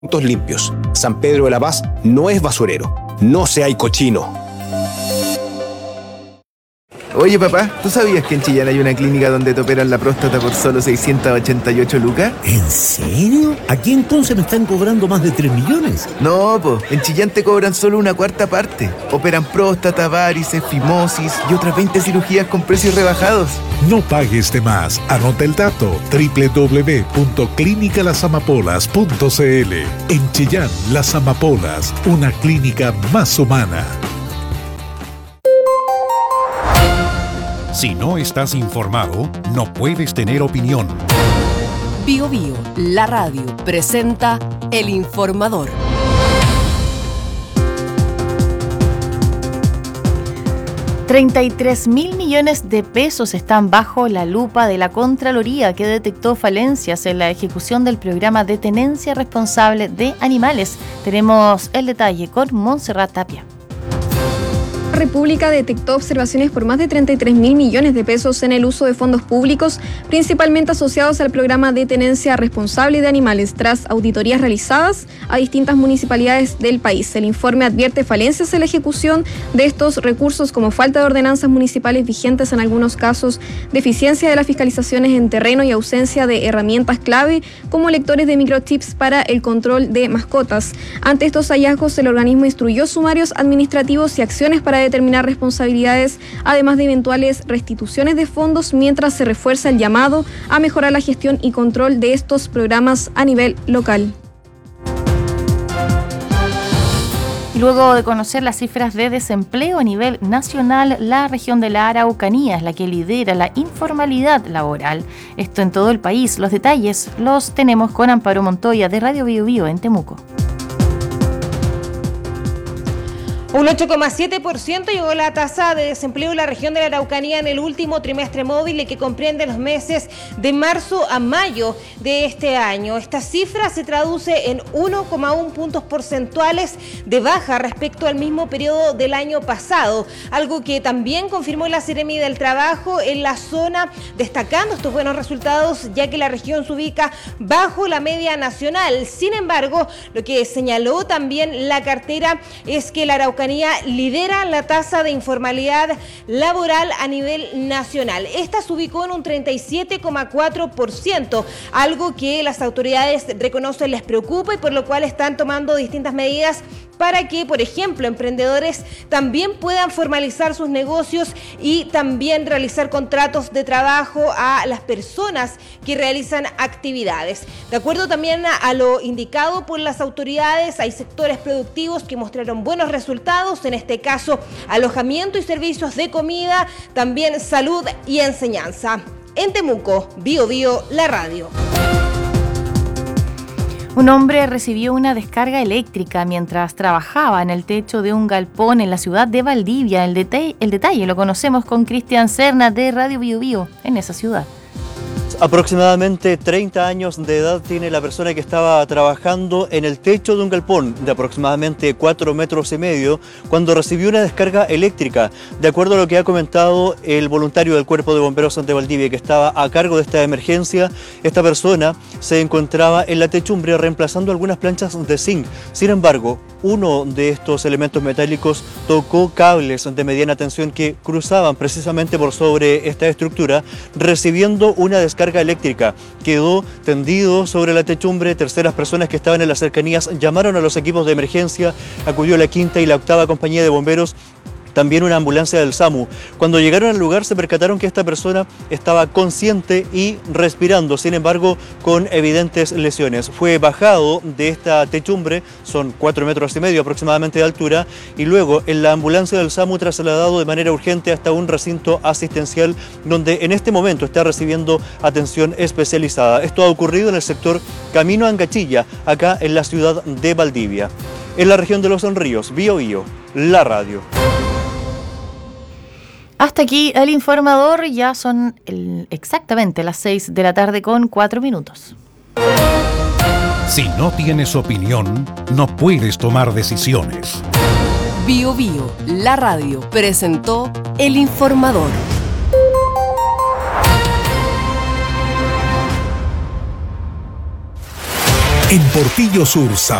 Puntos limpios. San Pedro de la Paz no es basurero. No seáis cochino. Oye papá, ¿tú sabías que en Chillán hay una clínica donde te operan la próstata por solo 688 lucas? ¿En serio? ¿Aquí entonces me están cobrando más de 3 millones? No, en Chillán te cobran solo una cuarta parte. Operan próstata, varices, fimosis y otras 20 cirugías con precios rebajados. No pagues de más. Anota el dato: www.clinicalasamapolas.cl. En Chillán, Las Amapolas, una clínica más humana. Si no estás informado, no puedes tener opinión. Bio Bio, la radio, presenta El Informador. $33.000 millones de pesos están bajo la lupa de la Contraloría, que detectó falencias en la ejecución del programa de tenencia responsable de animales. Tenemos el detalle con Montserrat Tapia. La República detectó observaciones por más de 33.000 millones de pesos en el uso de fondos públicos, principalmente asociados al programa de tenencia responsable de animales, tras auditorías realizadas a distintas municipalidades del país. El informe advierte falencias en la ejecución de estos recursos, como falta de ordenanzas municipales vigentes en algunos casos, deficiencia de las fiscalizaciones en terreno y ausencia de herramientas clave como lectores de microchips para el control de mascotas. Ante estos hallazgos, el organismo instruyó sumarios administrativos y acciones para determinar responsabilidades, además de eventuales restituciones de fondos, mientras se refuerza el llamado a mejorar la gestión y control de estos programas a nivel local. Luego de conocer las cifras de desempleo a nivel nacional, la región de la Araucanía es la que lidera la informalidad laboral. Esto en todo el país. Los detalles los tenemos con Amparo Montoya de Radio Bio Bio en Temuco. Un 8,7% llegó la tasa de desempleo en la región de la Araucanía en el último trimestre móvil, que comprende los meses de marzo a mayo de este año. Esta cifra se traduce en 1,1 puntos porcentuales de baja respecto al mismo periodo del año pasado, algo que también confirmó la Seremi del Trabajo en la zona, destacando estos buenos resultados, ya que la región se ubica bajo la media nacional. Sin embargo, lo que señaló también la cartera es que la Araucanía lidera la tasa de informalidad laboral a nivel nacional. Esta se ubicó en un 37,4%, algo que las autoridades reconocen les preocupa y por lo cual están tomando distintas medidas para que, por ejemplo, emprendedores también puedan formalizar sus negocios y también realizar contratos de trabajo a las personas que realizan actividades. De acuerdo también a lo indicado por las autoridades, hay sectores productivos que mostraron buenos resultados, en este caso alojamiento y servicios de comida, también salud y enseñanza. En Temuco, Bio Bio, la radio. Un hombre recibió una descarga eléctrica mientras trabajaba en el techo de un galpón en la ciudad de Valdivia. El detalle lo conocemos con Cristian Serna de Radio Bio Bio en esa ciudad. Aproximadamente 30 años de edad tiene la persona que estaba trabajando en el techo de un galpón de aproximadamente 4,5 metros cuando recibió una descarga eléctrica. De acuerdo a lo que ha comentado el voluntario del Cuerpo de Bomberos de Valdivia, que estaba a cargo de esta emergencia, esta persona se encontraba en la techumbre reemplazando algunas planchas de zinc. Sin embargo, uno de estos elementos metálicos tocó cables de mediana tensión que cruzaban precisamente por sobre esta estructura, recibiendo una descarga eléctrica. Quedó tendido sobre la techumbre. Terceras personas que estaban en las cercanías llamaron a los equipos de emergencia. Acudió la 5ª y la 8ª compañía de bomberos, también una ambulancia del SAMU. Cuando llegaron al lugar se percataron que esta persona estaba consciente y respirando, sin embargo con evidentes lesiones. Fue bajado de esta techumbre, son 4,5 metros aproximadamente de altura, y luego en la ambulancia del SAMU trasladado de manera urgente hasta un recinto asistencial donde en este momento está recibiendo atención especializada. Esto ha ocurrido en el sector Camino a Angachilla, acá en la ciudad de Valdivia. En la región de Los Ríos, Bio Bio, la radio. Hasta aquí el informador, ya son exactamente las 6 de la tarde con 4 minutos. Si no tienes opinión, no puedes tomar decisiones. Bio Bio, la radio, presentó El Informador. En Portillo Sur